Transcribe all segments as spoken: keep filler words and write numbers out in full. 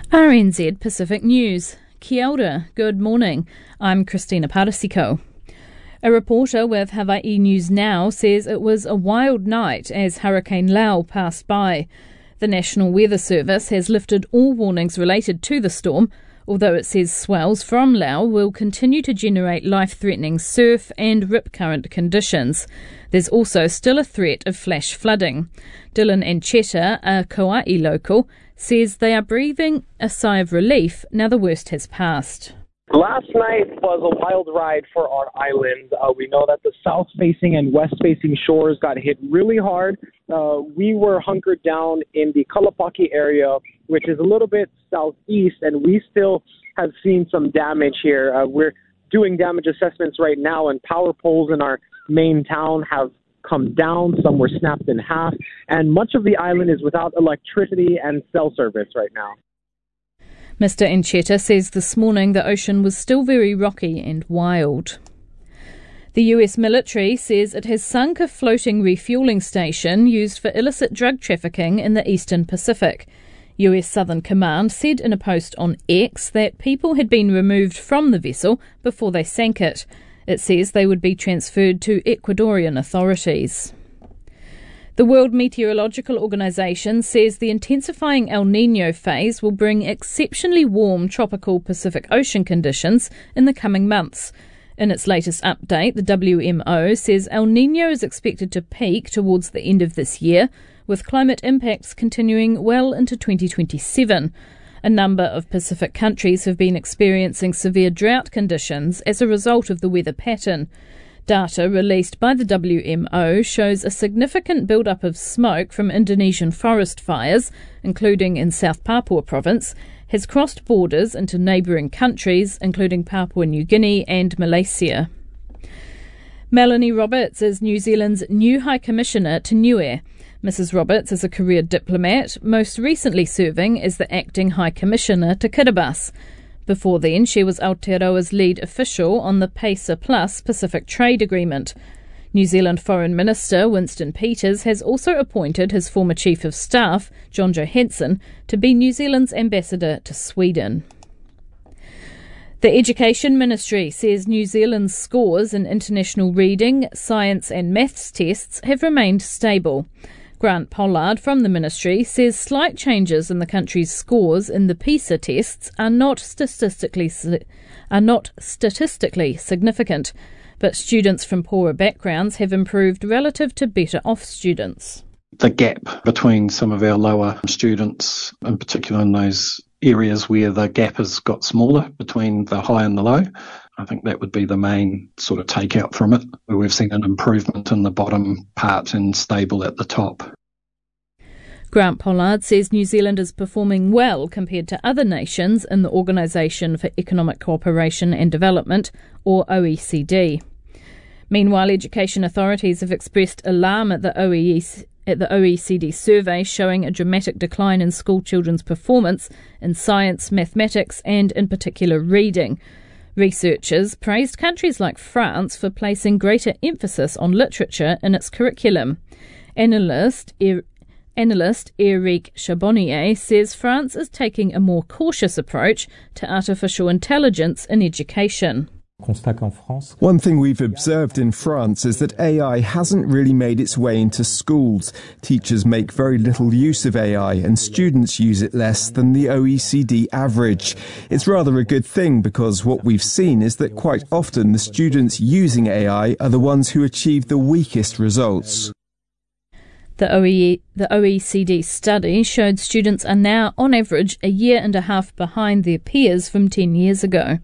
R N Z Pacific News. Kia ora, good morning. I'm Christina Parasiko. A reporter with Hawaii News Now says it was a wild night as Hurricane Lau passed by. The National Weather Service has lifted all warnings related to the storm, although it says swells from Lau will continue to generate life-threatening surf and rip current conditions. There's also still a threat of flash flooding. Dylan Ancheta, a Kauai local, says they are breathing a sigh of relief now the worst has passed. Last night was a wild ride for our island. Uh, we know that the south-facing and west-facing shores got hit really hard. Uh, we were hunkered down in the Kalapaki area, which is a little bit southeast, and we still have seen some damage here. Uh, we're doing damage assessments right now, and power poles in our main town have come down. Some were snapped in half, and much of the island is without electricity and cell service right now. Mister Ancheta says this morning the ocean was still very rocky and wild. The U S military says it has sunk a floating refuelling station used for illicit drug trafficking in the Eastern Pacific. U S Southern Command said in a post on X that people had been removed from the vessel before they sank it. It says they would be transferred to Ecuadorian authorities. The World Meteorological Organization says the intensifying El Niño phase will bring exceptionally warm tropical Pacific Ocean conditions in the coming months. In its latest update, the W M O says El Niño is expected to peak towards the end of this year, with climate impacts continuing well into twenty twenty-seven. A number of Pacific countries have been experiencing severe drought conditions as a result of the weather pattern. Data released by the W M O shows a significant build-up of smoke from Indonesian forest fires, including in South Papua province, has crossed borders into neighbouring countries, including Papua New Guinea and Malaysia. Melanie Roberts is New Zealand's new High Commissioner to Niue. Missus Roberts is a career diplomat, most recently serving as the acting High Commissioner to Kiribati. Before then, she was Aotearoa's lead official on the PACER Plus Pacific Trade Agreement. New Zealand Foreign Minister Winston Peters has also appointed his former Chief of Staff, John Johansson, to be New Zealand's ambassador to Sweden. The Education Ministry says New Zealand's scores in international reading, science and maths tests have remained stable. Grant Pollard from the ministry says slight changes in the country's scores in the PISA tests are not statistically are not statistically significant, but students from poorer backgrounds have improved relative to better off students. The gap between some of our lower students, in particular in those areas where the gap has got smaller between the high and the low, I think that would be the main sort of takeout from it, where we've seen an improvement in the bottom part and stable at the top. Grant Pollard says New Zealand is performing well compared to other nations in the Organisation for Economic Cooperation and Development, or O E C D. Meanwhile, education authorities have expressed alarm at the O E C D at the O E C D survey showing a dramatic decline in school children's performance in science, mathematics and, in particular, reading. Researchers praised countries like France for placing greater emphasis on literature in its curriculum. Analyst, er- analyst Eric Charbonnier says France is taking a more cautious approach to artificial intelligence in education. One thing we've observed in France is that A I hasn't really made its way into schools. Teachers make very little use of A I and students use it less than the O E C D average. It's rather a good thing because what we've seen is that quite often the students using A I are the ones who achieve the weakest results. The O E, the O E C D study showed students are now, on average, a year and a half behind their peers from ten years ago.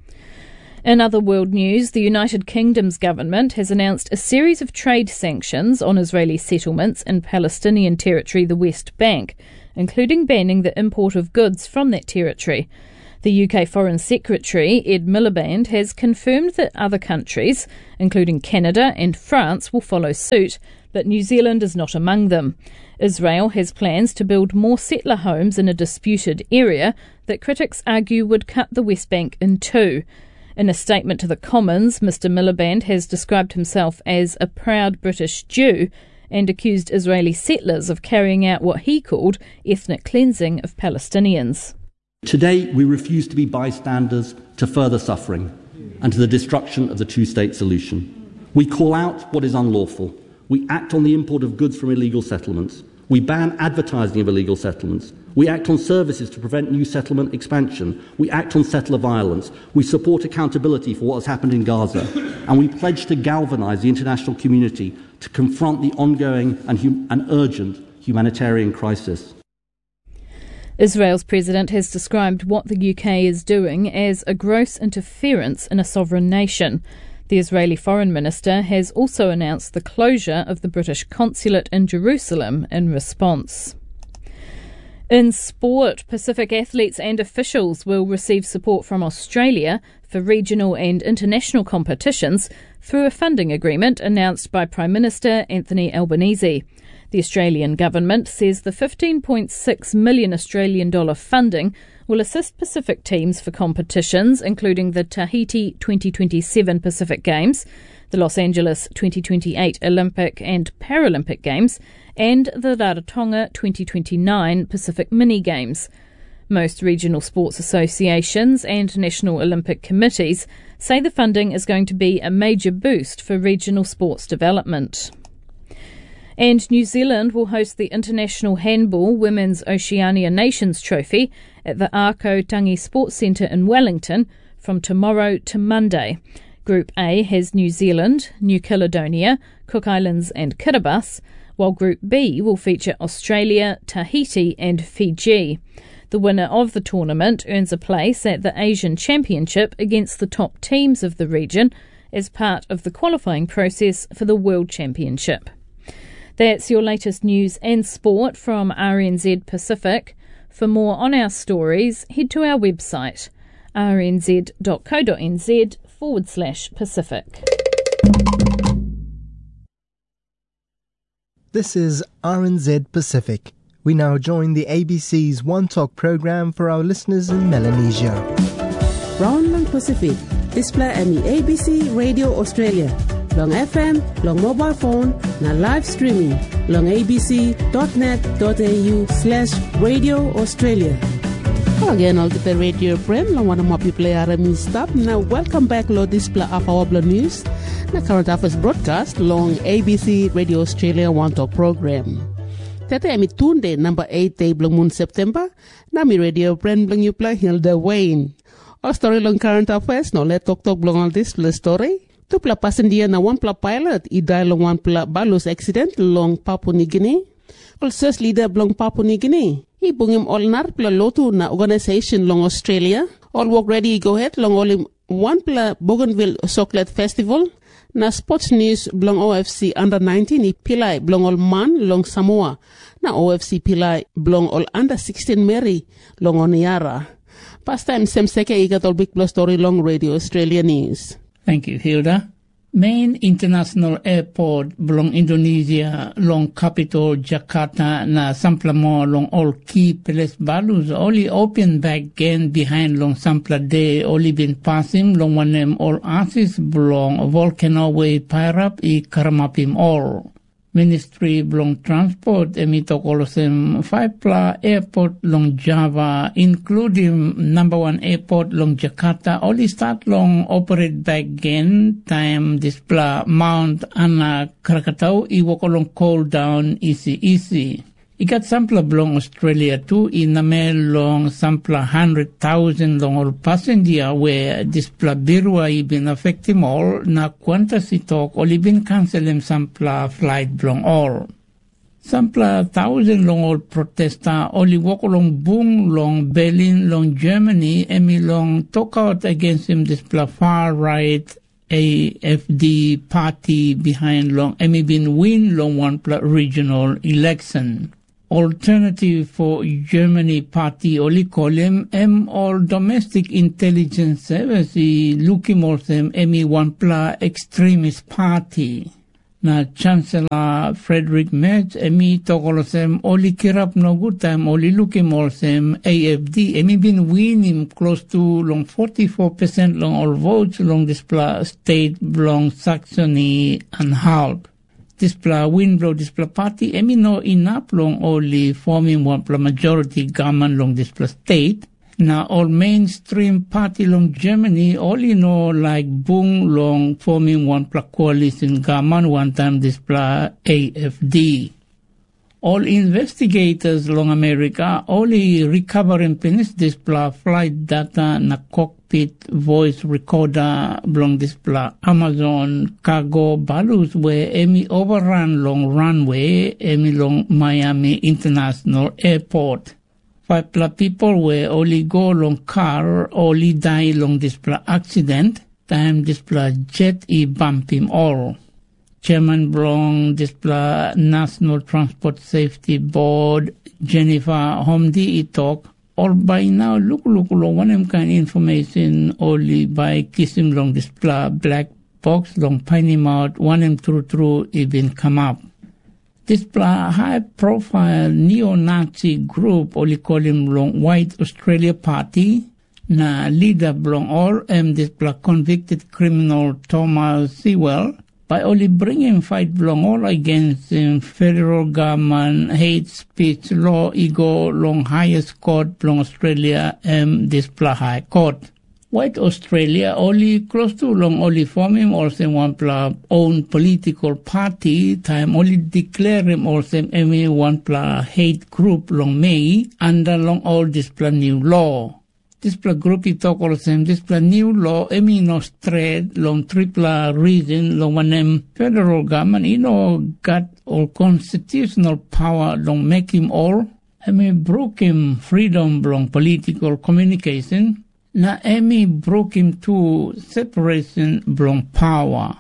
In other world news, the United Kingdom's government has announced a series of trade sanctions on Israeli settlements in Palestinian territory, the West Bank, including banning the import of goods from that territory. The U K Foreign Secretary, Ed Miliband, has confirmed that other countries, including Canada and France, will follow suit, but New Zealand is not among them. Israel has plans to build more settler homes in a disputed area that critics argue would cut the West Bank in two. In a statement to the Commons, Mister Miliband has described himself as a proud British Jew and accused Israeli settlers of carrying out what he called ethnic cleansing of Palestinians. Today, we refuse to be bystanders to further suffering and to the destruction of the two-state solution. We call out what is unlawful. We act on the import of goods from illegal settlements. We ban advertising of illegal settlements. We act on services to prevent new settlement expansion. We act on settler violence. We support accountability for what has happened in Gaza. And we pledge to galvanise the international community to confront the ongoing and, hum- and urgent humanitarian crisis. Israel's president has described what the U K is doing as a gross interference in a sovereign nation. The Israeli foreign minister has also announced the closure of the British consulate in Jerusalem in response. In sport, Pacific athletes and officials will receive support from Australia for regional and international competitions through a funding agreement announced by Prime Minister Anthony Albanese. The Australian government says the fifteen point six million Australian dollar funding will assist Pacific teams for competitions including the Tahiti twenty twenty-seven Pacific Games, the Los Angeles twenty twenty-eight Olympic and Paralympic Games, and the Rarotonga twenty twenty-nine Pacific Mini Games. Most regional sports associations and national Olympic committees say the funding is going to be a major boost for regional sports development. And New Zealand will host the International Handball Women's Oceania Nations Trophy at the Arco Tangi Sports Centre in Wellington from tomorrow to Monday. Group A has New Zealand, New Caledonia, Cook Islands and Kiribati, while Group B will feature Australia, Tahiti and Fiji. The winner of the tournament earns a place at the Asian Championship against the top teams of the region as part of the qualifying process for the World Championship. That's your latest news and sport from R N Z Pacific. For more on our stories, head to our website, rnz.co.nz forward slash Pacific. This is R N Z Pacific. We now join the A B C's One Talk program for our listeners in Melanesia. Round Pacific, display any A B C Radio Australia. Long F M, long mobile phone, na live streaming, long abc.net.au slash Radio Australia. Again, all the radio friend, long one of my people are stop. Now, welcome back, lo display of our news. Na current affairs broadcast, long A B C Radio Australia One Talk program. Tete ami Tunde, number eight day blong moon September. Na mi radio friend blong you play Hilda Wayne. Our story long current affairs, no let talk talk blong all display story. Tu pla passenger na one pla pilot i die long one pla balus accident long Papua New Guinea. All search leader long Papua New Guinea. I bungim all nar pla lotu na organization long Australia. All work ready go ahead long all one pla Bougainville Chocolate Festival. Na sports news blong O F C under nineteen i pilai blong all man long Samoa. Na O F C pilai blong all under sixteen Mary long Oniara. Past time sem seke i got all big plus story long Radio Australia news. Thank you, Hilda. Main international airport belong Indonesia long capital Jakarta na sampla mo long all key place balus only open back again behind long sampla day only been passing long one name all artists belong volcano way Pirap I Karamapim all. Ministry belong transport emito kolosem five pla airport long Java including number one airport long Jakarta only start long operate back again time display Mount Anak Krakatau I wako long cool down easy easy. I got sampla belong Australia too in name long sampla hundred thousand long all passenger where display birwa I been affecting all na quantas I talk only been canceling sampla flight belong all. Sampla thousand long all protester only walk along boom long Berlin long Germany emi long talk out against him display far right A F D party behind long emi been win long one pla regional election. Alternative for Germany party only call him M all domestic intelligence service looking more them emi one pla extremist party. Na Chancellor Frederick Merz emi togolosem only kirap no good time only looking more them A F D emi been winning close to long forty-four percent long all votes long this pla state long Saxony and Anhalt. This pla win blow this pla party emi no enough long only forming one pla majority government long this pla state. Now, all mainstream party long Germany, all you know, like Bung long forming one pla coalition government, one time this pla A F D. All investigators long America, only recovering finish this pla flight data na cockpit voice recorder long this pla Amazon cargo balloons where Emi overrun long runway, Emi long Miami International Airport. Five pla people where only go long car, only die long this pla accident, time this pla jet e bump him all. Chairman Blong this pla National Transport Safety Board, Jennifer Homdi talk, all by now look look long one em kind information only by kissing long this pla black box long piney mouth, one em true true even come up. This high-profile neo-Nazi group, only call him long White Australia Party, na leader belong all and this convicted criminal Thomas Sewell, by only bringing fight belong all against the federal government hate speech law, ego long highest court belong Australia and this high court. White Australia only close to long only forming also one pla own political party time only declare him also any one pla hate group long May under long all this pla new law. This pla group he talk also this pla new law any no straight long triple reason long one them federal government you know got all constitutional power long make him all I mean broke him freedom long political communication. Na Emi broke him to separation from power.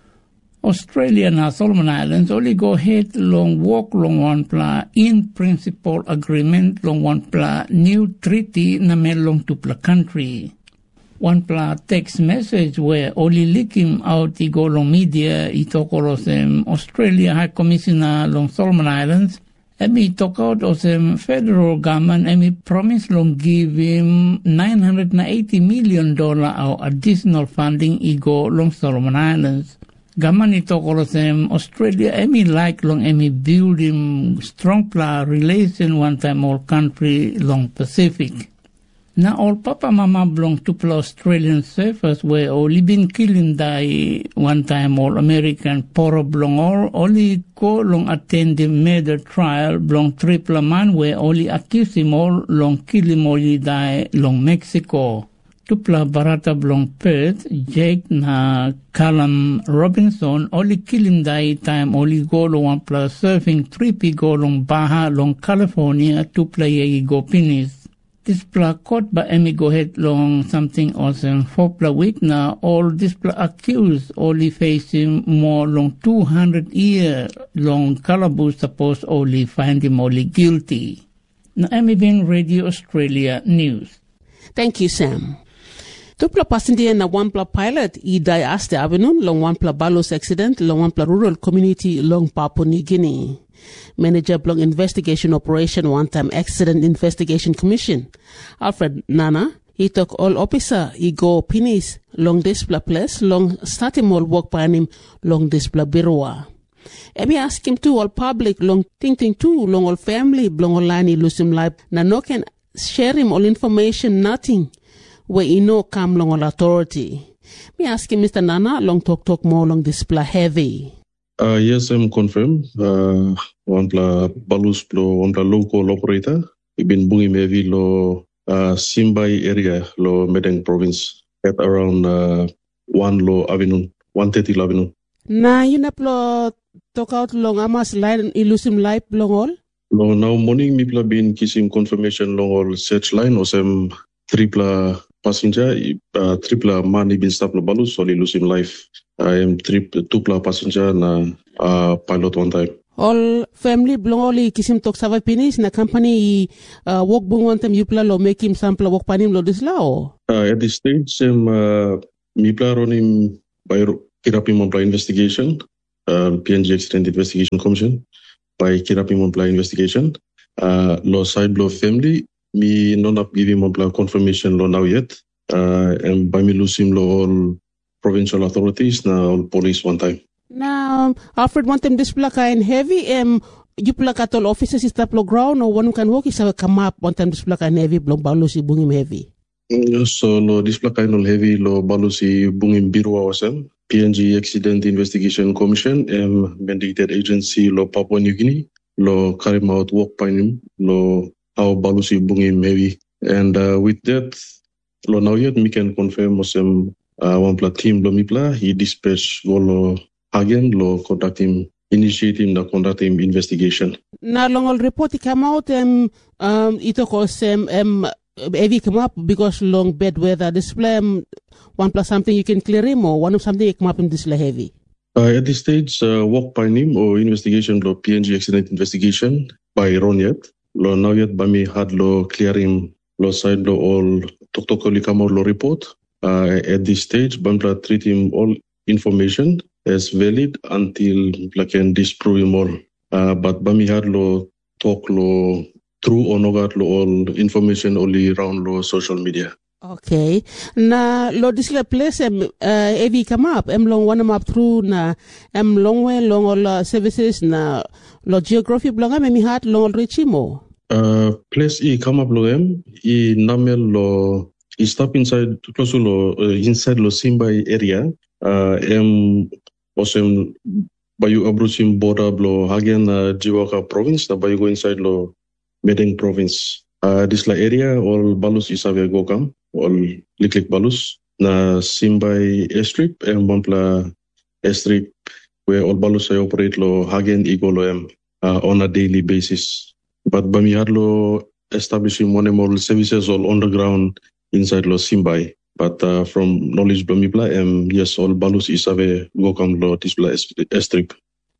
Australia na Solomon Islands only go ahead long walk long one pla in principle agreement long one pla new treaty na melong to pla country. One pla text message where only leak him out he go long media he talk all of them Australia High Commissioner long Solomon Islands. Emi talk out of the federal government, Emi promise long give him nine hundred eighty million dollars of additional funding he go long Solomon Islands. Government he talk all of them Australia, Emi like long Emi build him strong pla relation one time all country long Pacific. Now all papa mama belong to pla Australian surfers where only been killing die one time all American poro belong all only go long attend the murder trial belong triple man where only accuse him all long kill him only die long Mexico. Tupla barata belong Perth, Jake na Callum Robinson only kill him die time only go long one plus surfing trip go long Baja long California to play go finish. This pla caught by Emi go ahead long something awesome for pla week now all this pla accused only facing more long two hundred year long calaboose suppose only find him only guilty. Now Emi been Radio Australia News. Thank you, Sam. Tupla passenger na one pla pilot i die aste avenue long one pla balos accident long one pla rural community long Papua New Guinea. Manager Blong Investigation Operation One-Time Accident Investigation Commission, Alfred Nana, he took all officer, he go pinis, long display place, long starting all work by him, long display birua. Emi ask him to all public, long ting ting too, long all family, blong all line, lose him life, na no can share him all information, nothing, where he no come long all authority. Me ask him, Mister Nana, long talk talk more, long display heavy. Uh, yes, I'm confirmed. Uh, one pla balus plo one pla local operator. We've been bungi mevi lo uh, Simbai area lo Medang province at around uh, one lo avenue, one thirty lo avenue. Na yun na plo talk out long amas line ilusim life long all. Lo now morning mi pla bin kisim confirmation long all search line o sem tripla passenger uh, tripla money bin stop lo balus so ilusim life. I am trip two pla passenger na uh, pilot one time. All family belong only kisim tok savai pinis na company uh, work bung one time you pla lo make him sample work panim lo this lao. Uh, at this stage, um, uh, mi pla ronim by kirapim on pla investigation, uh, P N G Accident Investigation Commission by kirapim on pla investigation. Uh, lo side blow family mi non up giving on pla confirmation lo now yet. Uh, and by me losing lo all provincial authorities na all police one time. Now, Alfred want them display kind heavy um jupla katol offices is taplo ground or one can work is a come up one time display kan heavy blong balusi bungim heavy. So lo display kind of heavy lo balusi bungim birwa wasem P N G Accident Investigation Commission em mandated agency lo Papua New Guinea lo carry out work panim lo how balusi bungim heavy and uh, with that lo now yet we can confirm wasem uh, one pla team lo mipla he dispatch go lo again lo conducting initiating the conducting investigation. Na long report come out um um ito ko sem um heavy come up because long bad weather display um, one plus something you can clear him or one of something you come up in display heavy. Uh, at this stage, uh, work by him or investigation lo P N G accident investigation by Ron yet lo now yet by me had lo clearing lo side lo all tokotokoli come out lo report. Uh, at this stage, Bambla treat him all information as valid until I can disprove him all. Uh, but Bami had lo talk lo true or not lo all information only around lo social media. Okay. Na lo display place em uh, evi come up em long one up through na em long way long all services na lo geography blonga me mi had long richimo. Uh, place e come up lo em e namel lo e stop inside close lo uh, inside lo Simbai area. Uh, em Osem bayu abruchim border lo hagen uh, Jiwaka province na bayu go inside lo Medeng province. Uh, this la area all balus isave gokam all liklik balus na Simbai airstrip and Bampla airstrip where all balus I operate lo hagen igolo em uh, on a daily basis. But bami lo establishing one more services all underground inside lo Simbai. But uh, from knowledge blamibla um yes all balus isave gokam lo display airstrip.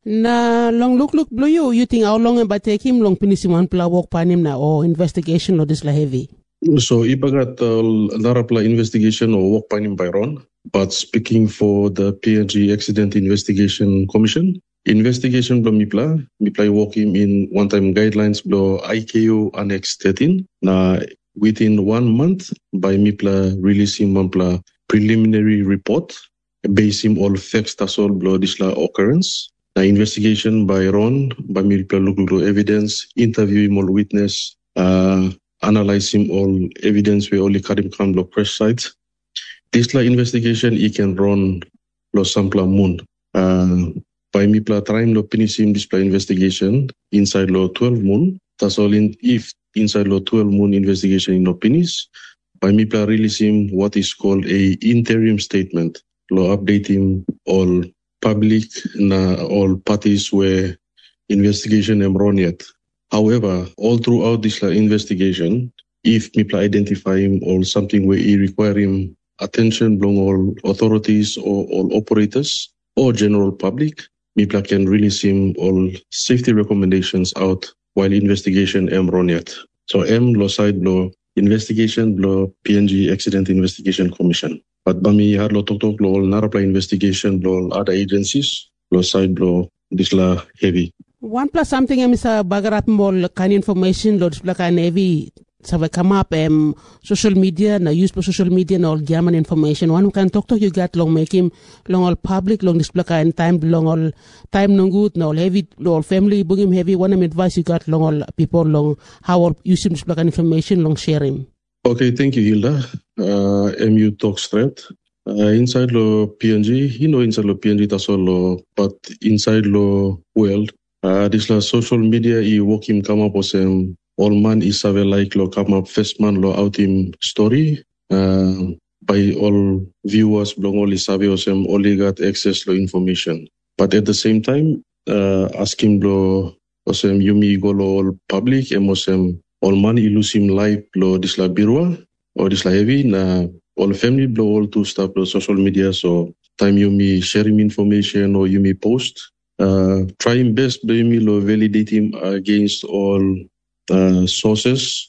Na long look look blue you you think how long about take him long pinisiman pla work panim na or investigation lo disla heavy. So ibagat uh, narapla investigation or work panim by Ron, but speaking for the P N G Accident Investigation Commission, investigation blamibla mipla work him in one time guidelines blo I K U Annex thirteen na within one month by MIPLA releasing MIPLA preliminary report basing all facts that's all blow this occurrence. The investigation by Ron, by MIPLA look to evidence, interviewing all witness, uh, analyzing all evidence we only Karim Khan lo press sites. This investigation he can run lo sampla moon. Uh, by MIPLA trying lo finishing this investigation inside lo twelve moon. That's all in if inside lo twelve moon investigation in Opinis, by MIPLA releasing what is called a interim statement, lo updating all public na all parties where investigation am run yet. However, all throughout this investigation, if MIPLA identify him or something where he require him attention from all authorities or all operators or general public, MIPLA can release him all safety recommendations out while investigation am run yet. So M lo side lo investigation lo P N G Accident Investigation Commission. But bami had lo tok tok lo all narapla investigation lo other agencies lo side lo this la heavy. One plus something em is a bagarap mol kind information lo display kind heavy. So we come up um social media na use social media na all German information. One can talk to you got long make him long all public long display kind time long all time no good na all heavy all family bring him heavy. One advice you got long all people long how all use him display kind information long share him. Okay, thank you Hilda. Uh, M U talk straight. Uh, inside lo P N G, you know inside lo P N G that's all lo, but inside lo world, uh, this la social media he work him come up with some all man is have like lo come up first man lo out him story uh, by all viewers belong only sabe osem only got access lo information. But at the same time, uh, ask him lo osem yumi go lo all public and osem all man ilus him live lo this la birwa or this la heavy na all family blow all to stuff lo social media so time yumi share him information or yumi post uh, try him best blow yumi lo validate him against all Uh, sources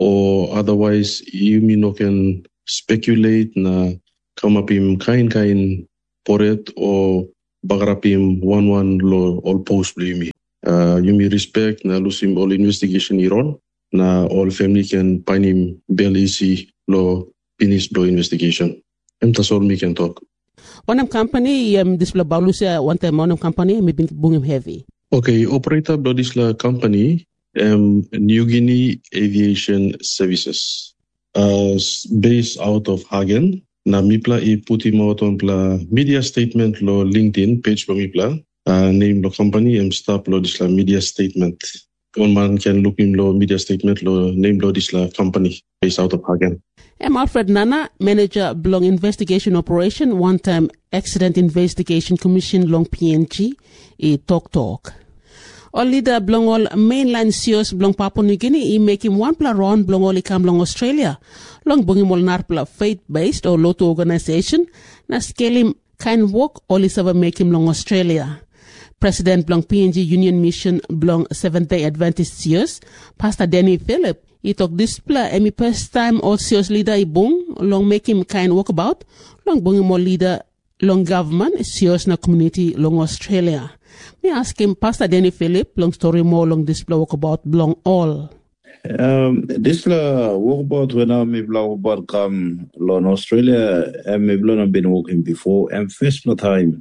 or otherwise you mean no can speculate na come up him kind kind poret or bagrapim one one lo all post me uh, you me respect na lose him all investigation iron na all family can find him bail easy lo finish lo investigation and that's all me can talk. One company um this balusia one time one company maybe boom him heavy. Okay, operator Blodisla company, um, New Guinea Aviation Services, uh, based out of Hagen. Na mipla I puti moton pla media statement lo LinkedIn page pa mipla, uh, name lo company and stop lo disla media statement. One man can look in lo media statement lo name lo disla company based out of Hagen. I'm Alfred Nana, manager Blong Investigation Operation, one-time Accident Investigation Commission Long P N G, a talk talk. All leader Blong all mainland C E Os Blong Papua New Guinea, he make him one pla ron Blong all ikam Long Australia. Long bungim all narpla faith-based or Lotto organization, na scale him kind work all is ever make him Long Australia. President Blong P N G Union Mission Blong Seventh-day Adventist C E Os, Pastor Danny Philip, he talk this pla emi first time all C E Os leader ibung long make him kind walk about long bung him all leader long government C E Os na community long Australia. Me ask him Pastor Danny Philip long story more long this pla walk about long all. Um, this pla walk about when I me bla walk about come long Australia and me bla not been walking before and first pla time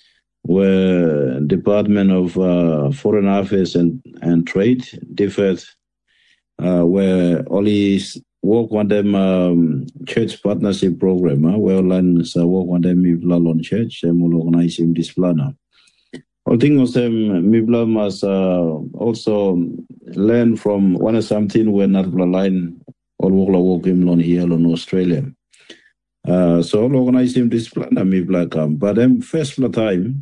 where Department of uh, Foreign Affairs and, and Trade differed. Uh, where only work on them um, church partnership program, uh, where learn so work on them Mibla on church, and will organize him this planner. I think of them Mibla must uh, also learn from one of something where not line or work work him on here in Australia. Uh, so I'll organize him this planner Mibla come, but then first time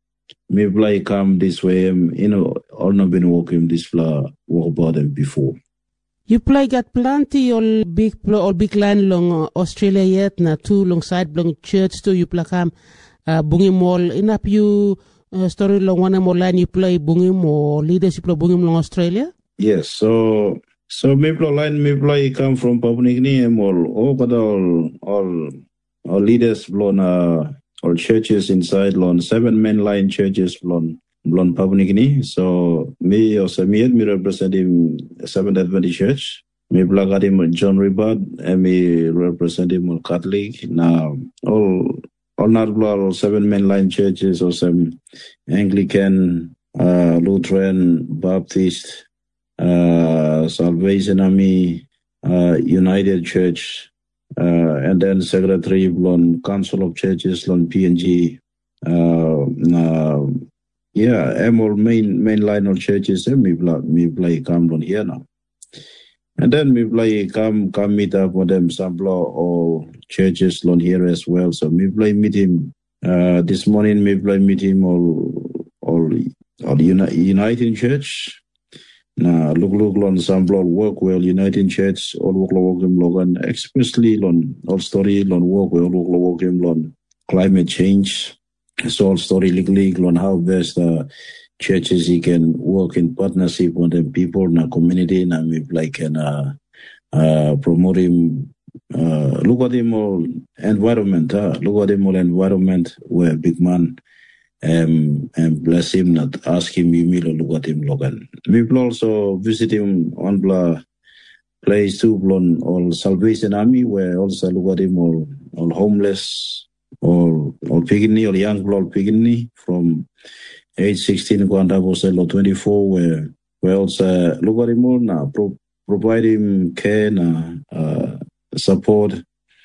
Mibla come this way, you know, all not been working this fla work about them before. You play got plenty or big or big land long Australia yet na two long side long church too you play come uh, bungi mall in up you uh, story long one more line you play bungi or leadership play bungi long Australia. Yes, so so me play line me play come from Papua New Guinea and all all all all all leaders blown uh all churches inside long seven main line churches blown. Blon Papua New Guinea. So me also me me represent him Seventh Adventist Church. Me black him John Ribad and me represent him Catholic. Now all all not all seven mainline churches or some Anglican, uh, Lutheran, Baptist, uh, Salvation Army, uh, United Church, uh, and then Secretary Blon Council of Churches Blon P N G. Uh, uh, Yeah, I'm all main main line of churches and me play me play come on here now. And then me play come come meet up with them some or churches on here as well. So me play meet him uh this morning me play meet him all all all uni- United Church. Now look look on some work well United Church all work work him Logan especially on all story on work well work work him on climate change. So all story legally on how best uh, churches he can work in partnership with the people in the community and we like can uh, uh, promote him. Uh, look at him all environment. Huh? Look at him all environment where big man um, and bless him, not ask him you mean look at him Logan. People also visit him on the place too on all Salvation Army where also look at him all all homeless. Or or Pigini or young blood Pigini from age sixteen going up to twenty-four where we also look at him more now pro, provide him care uh, support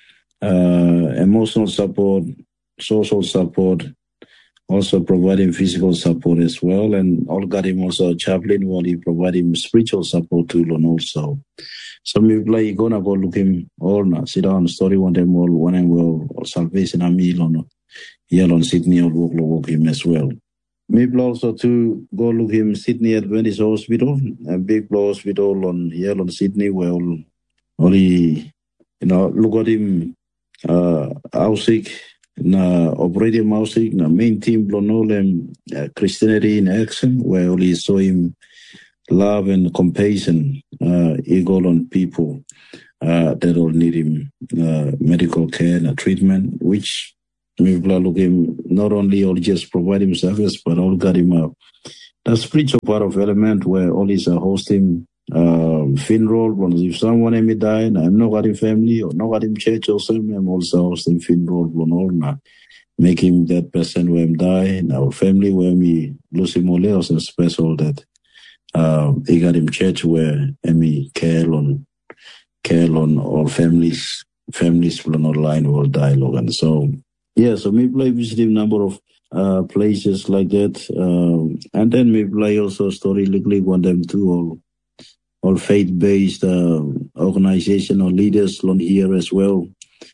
uh, emotional support social support also provide him physical support as well and all got him also a chaplain while he provide him spiritual support too and also some people like gonna go look him all now sit down story one them all one and well or Salvation Army on here on Sydney or walk walk him as well. Maybe also to go look him Sydney Adventist Hospital, a big hospital on here on Sydney where all only you know look at him uh housing na operating housing na main team blown all them uh, Christianity in action where only saw him love and compassion, uh, eagle on people uh, that all need him uh, medical care and treatment, which people are looking not only all just provide him service, but all got him up. The spiritual part of element where all is a hosting um, funeral. If someone may die, I'm not got him family or not got him church or something, I'm also hosting funeral. All now. make him that person when die. In our family, when we lose him all else, and special that uh, he got him church where Emmy care on care on all families, families from online will dialogue. And so, yeah, so we play visit him number of uh, places like that. Um, and then we play also story like one them too, all, all faith-based uh, organization or leaders on here as well.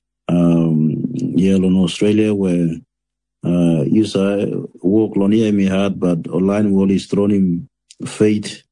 Um, yeah, in Australia where uh, you say work on here me hard, but online will is thrown him faith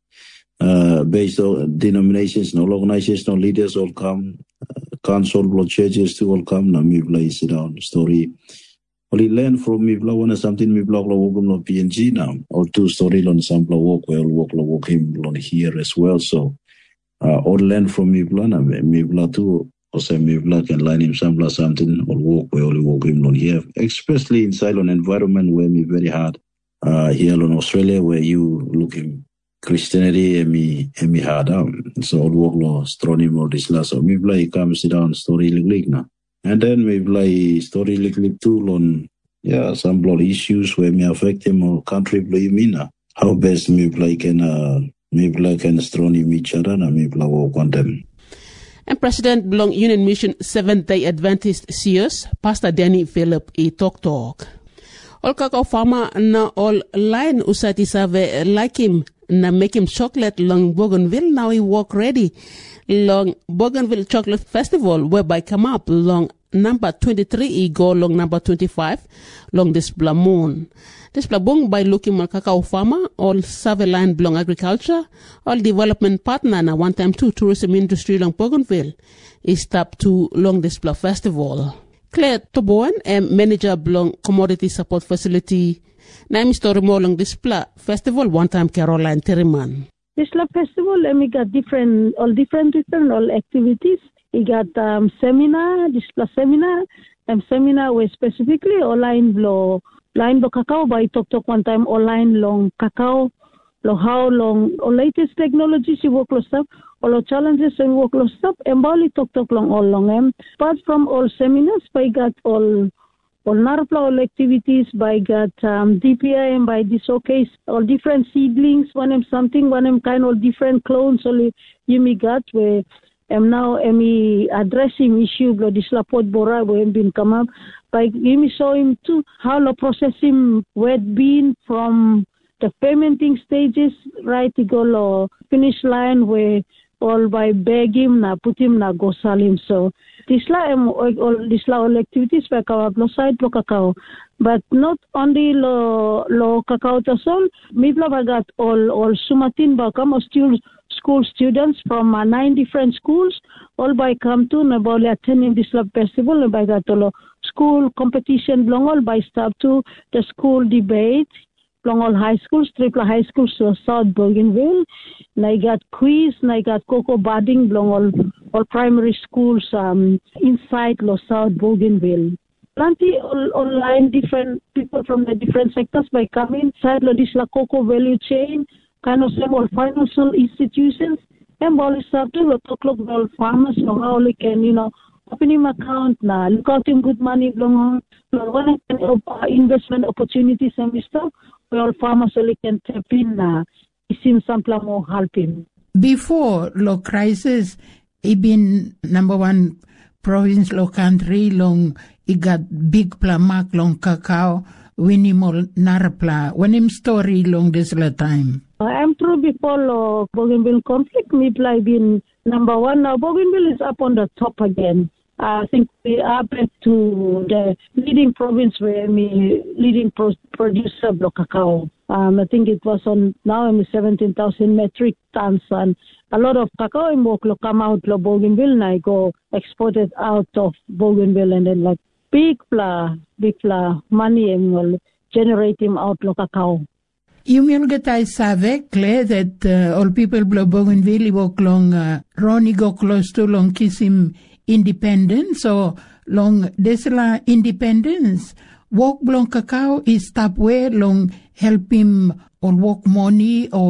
uh, based on denominations and organizational leaders all come, uh, council blood churches to all come. Now me play sit down story. Only learn from me blow one something me block la walk on P N G now or two story on sample walk well walk la walk him on here as well. So uh, all learn from me blow me blow too. Or say me black and line him some something or walk where only walk him on here, especially in silent environment where me very hard. Uh, here in Australia where you looking Christianity and me and me hard um so old walk law strong him all this last so me play come sit down story like now. And then we play story like too on yeah some blood issues where me affect him or country play me now. How best me play can uh me play can strong him each other and me play walk on them. And President belong Union Mission Seventh-day Adventist C E Os, Pastor Danny Philip e Talk Talk. All kakao farmer na all line usati save like him na make him chocolate long Bougainville. Now he walk ready long Bougainville Chocolate Festival whereby come up long number twenty-three he go long number twenty-five long this Blamoon. This Blabung by looking at cacao farmer, all save line belong agriculture, all development partner na one time two tourism industry long Bougainville is stop to long this Bla festival. Claire Toboan, um, manager belong commodity support facility. Name story more long this Bla festival one time Caroline Terriman. This Bla festival, and we got different, all different, different, all activities. We got um, seminar, this Bla seminar, and seminar where specifically online blow. Line lo cacao by talk talk one time online long cacao lo how long or latest technologies you work lo stuff or lo challenges and work lo stuff and bali talk talk long all long em apart from all seminars by got all all narpla all activities by got um, D P I and by this showcase all different seedlings one em something one em kind of different clones only you me got where am now am addressing issue blo dislapot bora where been come up by me show him too how to process him wet bean from the fermenting stages right to go lo finish line where all by bag him na put him na go sell him so this la am all this la all activities by cacao side lo cacao but not only lo lo cacao to sol me got all all sumatin ba come still school students from uh, nine different schools all by come to about attending this lab festival and by got all school competition belong all by stop to the school debate belong all high schools triple high schools so South Bougainville and I got quiz and I got cocoa budding belong all all primary schools um inside lo South Bougainville. Plenty all, online different people from the different sectors by coming inside lo this la cocoa value chain kind of several financial institutions and all this stuff to talk look all farmers so how they can you know open him account na look out him good money belong on one uh, investment opportunities and stuff where all farmers so they can tap in na it seems some more help him. Before low crisis it been number one province low country long it got big plamak long cacao winimol narapla when him story long this la time. I'm true before the Bougainville conflict, me play been number one. Now Bougainville is up on the top again. I think we are back to the leading province where me leading pro- producer of cacao. Um, I think it was on now I'm seventeen thousand metric tons and a lot of cacao in Bougainville come out of Bougainville and I go exported out of Bougainville and then like big pla, big pla money and will generate him out of cacao. You mean that I save clear that uh, all people blow Bougainville walk long uh, Ronnie go close to long kiss him independence or long desla independence walk long cacao is stop where long help him or walk money or